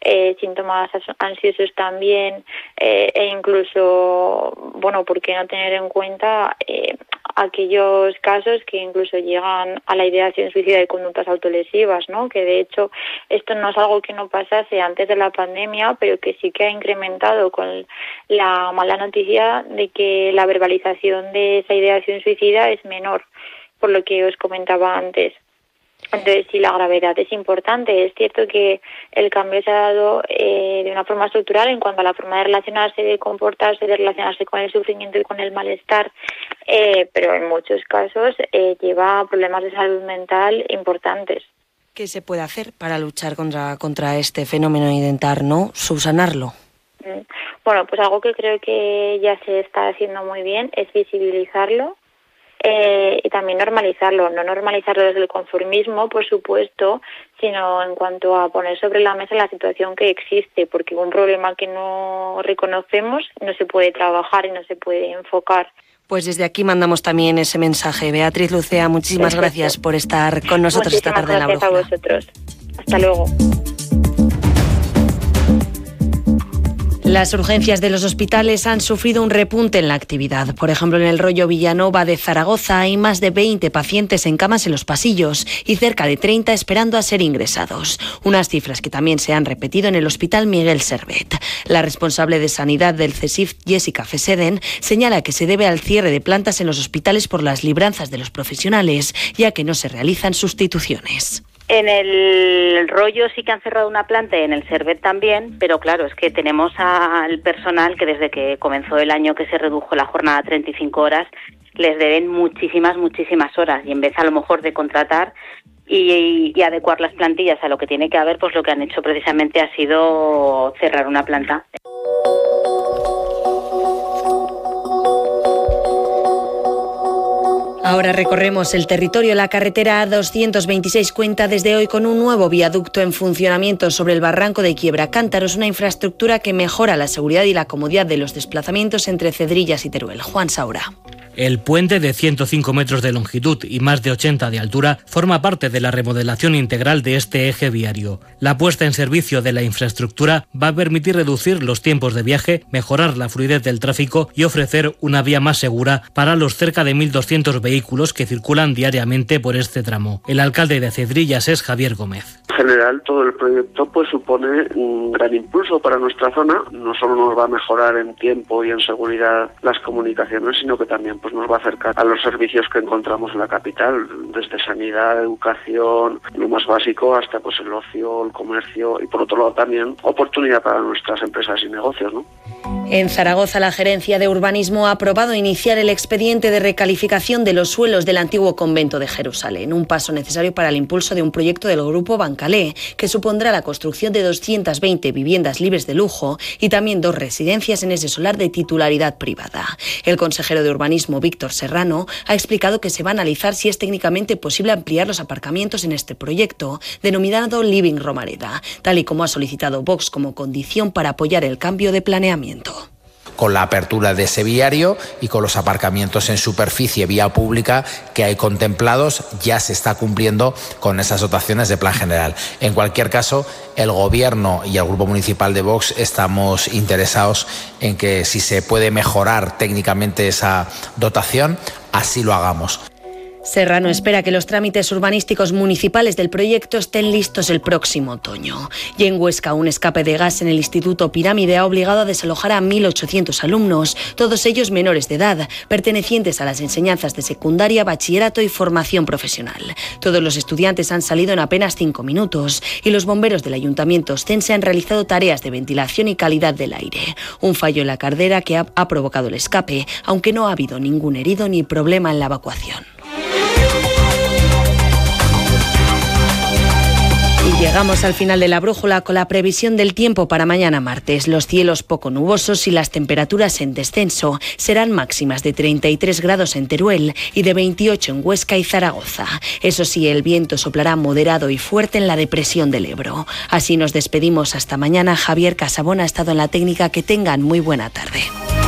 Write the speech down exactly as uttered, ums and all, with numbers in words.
eh, síntomas ansiosos también, eh, e incluso, bueno, ¿por qué no tener en cuenta eh, aquellos casos que incluso llegan a la ideación suicida y conductas autolesivas, ¿no? Que de hecho esto no es algo que no pasase antes de la pandemia, pero que sí que ha incrementado con la mala noticia de que la verbalización de esa ideación suicida es menor, por lo que os comentaba antes. Entonces, sí, la gravedad es importante. Es cierto que el cambio se ha dado eh, de una forma estructural en cuanto a la forma de relacionarse, de comportarse, de relacionarse con el sufrimiento y con el malestar, eh, pero en muchos casos eh, lleva a problemas de salud mental importantes. ¿Qué se puede hacer para luchar contra, contra este fenómeno e intentar, ¿no?, subsanarlo? Bueno, pues algo que creo que ya se está haciendo muy bien es visibilizarlo. Eh, y también normalizarlo, no normalizarlo desde el conformismo, por supuesto, sino en cuanto a poner sobre la mesa la situación que existe, porque un problema que no reconocemos no se puede trabajar y no se puede enfocar. Pues desde aquí mandamos también ese mensaje. Beatriz Lucea, muchísimas Perfecto. gracias por estar con nosotros muchísimas esta tarde en La Brújula. Gracias a vosotros. Hasta luego. Las urgencias de los hospitales han sufrido un repunte en la actividad. Por ejemplo, en el Rollo Villanova de Zaragoza hay más de veinte pacientes en camas en los pasillos y cerca de treinta esperando a ser ingresados. Unas cifras que también se han repetido en el Hospital Miguel Servet. La responsable de Sanidad del CESIF, Jessica Feseden, señala que se debe al cierre de plantas en los hospitales por las libranzas de los profesionales, ya que no se realizan sustituciones. En el Rollo sí que han cerrado una planta y en el Servet también, pero claro, es que tenemos al personal que desde que comenzó el año que se redujo la jornada a treinta y cinco horas, les deben muchísimas, muchísimas horas y en vez a lo mejor de contratar y, y adecuar las plantillas a lo que tiene que haber, pues lo que han hecho precisamente ha sido cerrar una planta. Ahora recorremos el territorio. La carretera A doscientos veintiséis cuenta desde hoy con un nuevo viaducto en funcionamiento sobre el barranco de Quiebra Cántaros, una infraestructura que mejora la seguridad y la comodidad de los desplazamientos entre Cedrillas y Teruel. Juan Saura. El puente de ciento cinco metros de longitud y más de ochenta de altura forma parte de la remodelación integral de este eje viario. La puesta en servicio de la infraestructura va a permitir reducir los tiempos de viaje, mejorar la fluidez del tráfico y ofrecer una vía más segura para los cerca de mil doscientos vehículos que circulan diariamente por este tramo. El alcalde de Cedrillas es Javier Gómez. En general, todo el proyecto pues supone un gran impulso para nuestra zona. No solo nos va a mejorar en tiempo y en seguridad las comunicaciones, sino que también pues nos va a acercar a los servicios que encontramos en la capital, desde sanidad, educación, lo más básico, hasta pues el ocio, el comercio y por otro lado también oportunidad para nuestras empresas y negocios, ¿no? En Zaragoza, la Gerencia de Urbanismo ha aprobado iniciar el expediente de recalificación de los suelos del antiguo convento de Jerusalén, un paso necesario para el impulso de un proyecto del grupo Bancalé, que supondrá la construcción de doscientas veinte viviendas libres de lujo y también dos residencias en ese solar de titularidad privada. El consejero de Urbanismo, Víctor Serrano, ha explicado que se va a analizar si es técnicamente posible ampliar los aparcamientos en este proyecto, denominado Living Romareda, tal y como ha solicitado Vox como condición para apoyar el cambio de planeamiento. Con la apertura de ese viario y con los aparcamientos en superficie vía pública que hay contemplados, ya se está cumpliendo con esas dotaciones de plan general. En cualquier caso, el Gobierno y el Grupo Municipal de Vox estamos interesados en que si se puede mejorar técnicamente esa dotación, así lo hagamos. Serrano espera que los trámites urbanísticos municipales del proyecto estén listos el próximo otoño. Y en Huesca, un escape de gas en el Instituto Pirámide ha obligado a desalojar a mil ochocientos alumnos, todos ellos menores de edad, pertenecientes a las enseñanzas de secundaria, bachillerato y formación profesional. Todos los estudiantes han salido en apenas cinco minutos y los bomberos del Ayuntamiento Ostense han realizado tareas de ventilación y calidad del aire. Un fallo en la caldera que ha, ha provocado el escape, aunque no ha habido ningún herido ni problema en la evacuación. Y llegamos al final de la brújula con la previsión del tiempo para mañana martes. Los cielos poco nubosos y las temperaturas en descenso serán máximas de treinta y tres grados en Teruel y de veintiocho en Huesca y Zaragoza. Eso sí, el viento soplará moderado y fuerte en la depresión del Ebro. Así nos despedimos hasta mañana. Javier Casabona ha estado en la técnica. Que tengan muy buena tarde.